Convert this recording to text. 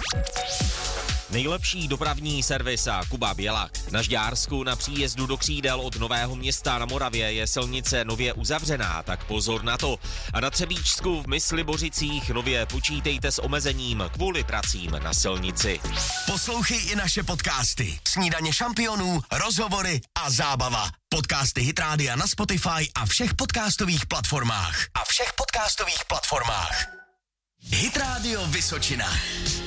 Nejlepší dopravní servis a Kuba Bělak. Na Žďársku na příjezdu do Křídel od Nového Města na Moravě je silnice nově uzavřená, tak pozor na to. A na Třebíčsku v Myslibořicích nově počítejte s omezením kvůli pracím na silnici. Poslouchej i naše podcasty. Snídaně šampionů, rozhovory a zábava. Podcasty Hit Rádia na Spotify a všech podcastových platformách. Hit Radio Vysočina.